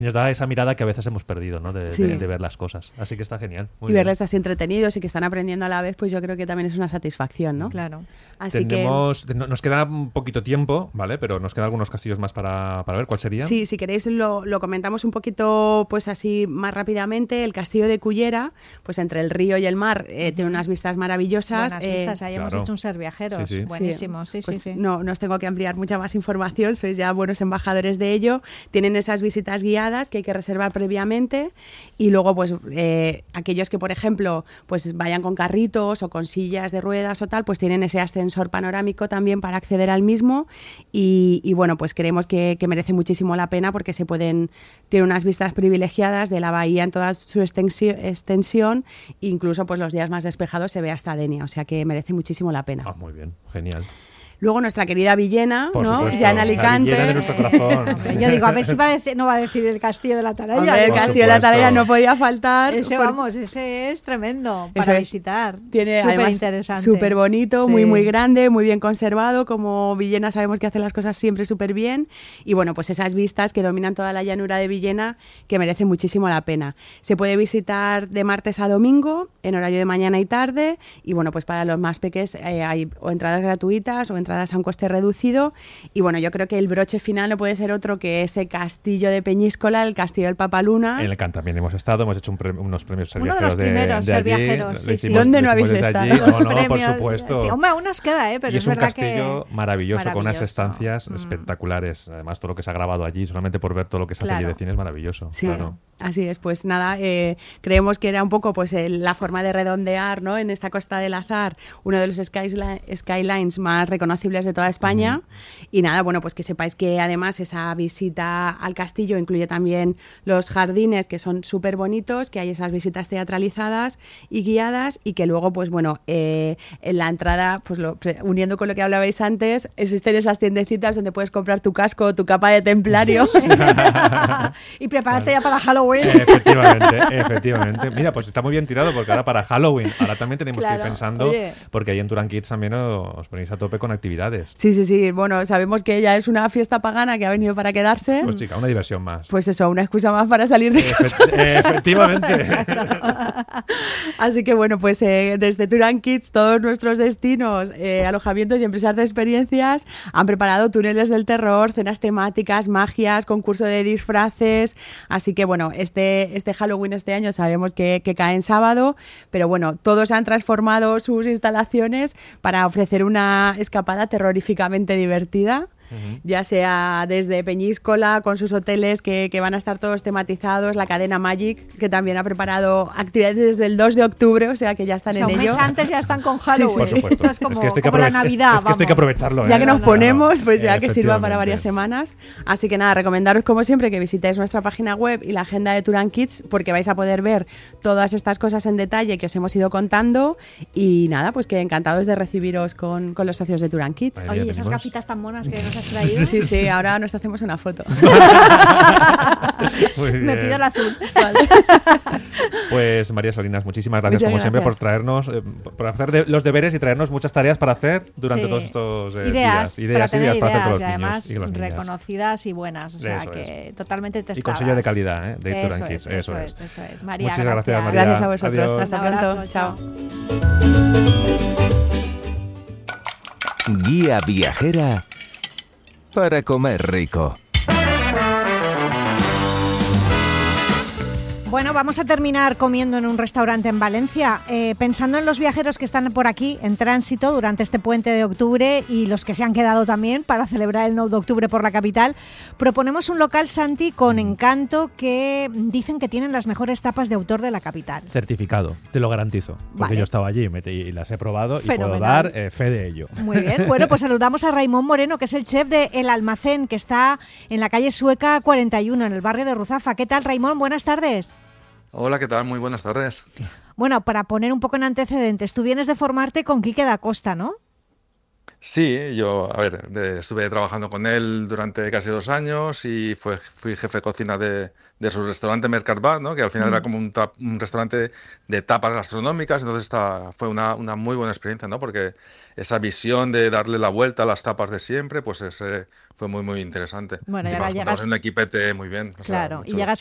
Y nos da esa mirada que a veces hemos perdido, ¿no? De ver las cosas. Así que está genial. Muy y bien. verles así entretenidos y que están aprendiendo a la vez, pues yo creo que también es una satisfacción, ¿no? Claro. Así Nos queda un poquito tiempo, ¿vale? Pero nos quedan algunos castillos más para ver. ¿Cuál sería? Sí, si queréis lo comentamos un poquito, pues así más rápidamente. El castillo de Cullera, pues entre el río y el mar, tiene unas vistas maravillosas. Buenas vistas, ahí hemos hecho un Ser Viajeros. Sí, sí. Buenísimo, sí, pues sí. No os tengo que ampliar mucha más información, sois ya buenos embajadores de ello. Tienen esas visitas guiadas que hay que reservar previamente y luego pues aquellos que, por ejemplo, pues vayan con carritos o con sillas de ruedas o tal, pues tienen ese ascensor panorámico también para acceder al mismo y bueno, pues creemos que merece muchísimo la pena porque tiene unas vistas privilegiadas de la bahía en toda su extensión, incluso pues los días más despejados se ve hasta Denia, o sea que merece muchísimo la pena. Muy bien, genial. Luego nuestra querida Villena, Por ¿no? supuesto, Ya en Alicante. La Villena de nuestro corazón. Yo digo, a ver si no va a decir el Castillo de la Atalaya. Hombre, el Castillo de la Atalaya no podía faltar. Ese es tremendo para visitar. Tiene súper interesante. Súper bonito, Sí. muy grande, muy bien conservado. Como Villena sabemos que hace las cosas siempre súper bien. Y bueno, pues esas vistas que dominan toda la llanura de Villena que merecen muchísimo la pena. Se puede visitar de martes a domingo, en horario de mañana y tarde. Y bueno, pues para los más pequeños hay o entradas gratuitas o entradas a un coste reducido. Y bueno, yo creo que el broche final no puede ser otro que ese castillo de Peñíscola, el castillo del Papaluna. En el que también hemos estado, hemos hecho unos premios Ser Uno de los primeros Ser Viajeros, sí. ¿Dónde no habéis estado? No, por supuesto. Sí, hombre, aún nos queda, pero y es un verdad castillo que maravilloso, con unas estancias espectaculares. Además, todo lo que se ha grabado allí, solamente por ver todo lo que se hace allí de cine es maravilloso. Sí, claro. Así es. Pues nada, creemos que era un poco pues la forma de redondear, ¿no? En esta Costa del Azar, uno de los skylines más reconocibles de toda España. Y nada, bueno, pues que sepáis que además esa visita al castillo incluye también los jardines, que son súper bonitos, que hay esas visitas teatralizadas y guiadas, y que luego, pues bueno, en la entrada, pues uniendo con lo que hablabais antes, existen esas tiendecitas donde puedes comprar tu casco o tu capa de templario. Y prepararte ya para Halloween. Efectivamente. Mira, pues está muy bien tirado, porque ahora para Halloween, ahora también tenemos que ir pensando, porque ahí en Turan Kids también os ponéis a tope con actividades. Sí. Bueno, sabemos que ella es una fiesta pagana que ha venido para quedarse. Pues chica, una diversión más. Pues eso, una excusa más para salir de casa. Efectivamente. Así que bueno, pues desde Turan Kids, todos nuestros destinos, alojamientos y empresas de experiencias han preparado túneles del terror, cenas temáticas, magias, concurso de disfraces. Así que bueno, este Halloween este año sabemos que cae en sábado, pero bueno, todos han transformado sus instalaciones para ofrecer una escapada terroríficamente divertida. Ya sea desde Peñíscola, con sus hoteles que van a estar todos tematizados, la cadena Magic, que también ha preparado actividades desde el 2 de octubre, o sea que ya están en ello. Un mes antes ya están con Halloween. Por supuesto. Es como la Navidad. Es que esto hay que aprovecharlo. Ya que nos ponemos, pues ya que sirva para varias semanas. Así que nada, recomendaros como siempre que visitéis nuestra página web y la agenda de Turan Kids, porque vais a poder ver todas estas cosas en detalle que os hemos ido contando. Y nada, pues que encantados de recibiros con los socios de Turan Kids. Oye, esas gafitas tan monas que nos has traído. Sí, ahora nos hacemos una foto. Me pido el azul. Vale. Pues María Solinas, muchísimas gracias como siempre por traernos, por hacer los deberes y traernos muchas tareas para hacer durante todos estos ideas para hacer con los y además niños y los reconocidas y buenas, o sea que totalmente testadas. Y con sello de calidad, de Turan Kids. Eso es. María, muchas gracias, María. Gracias a vosotros. Adiós. Hasta pronto. Chao. Guía viajera para comer rico. Bueno, vamos a terminar comiendo en un restaurante en Valencia. Pensando en los viajeros que están por aquí en tránsito durante este puente de octubre y los que se han quedado también para celebrar el 9 de octubre por la capital, proponemos un local, Santi, con encanto que dicen que tienen las mejores tapas de autor de la capital. Certificado, te lo garantizo, porque yo estaba allí y las he probado. Fenomenal. Y puedo dar fe de ello. Muy bien, bueno, pues saludamos a Raimón Moreno, que es el chef de El Almacén, que está en la calle Sueca 41, en el barrio de Ruzafa. ¿Qué tal, Raimón? Buenas tardes. Hola, ¿qué tal? Muy buenas tardes. Bueno, para poner un poco en antecedentes, tú vienes de formarte con Quique da Costa, ¿no? Sí, yo, a ver, estuve trabajando con él durante casi 2 años y fui jefe de cocina de su restaurante Mercat Bar, ¿no? Que al final era como un restaurante de tapas gastronómicas, entonces fue una muy buena experiencia, ¿no? Porque esa visión de darle la vuelta a las tapas de siempre, pues fue muy, muy interesante. Bueno, Y y ahora además montamos llegas... en un equipete muy bien. O sea, Claro, muy y chulo. llegas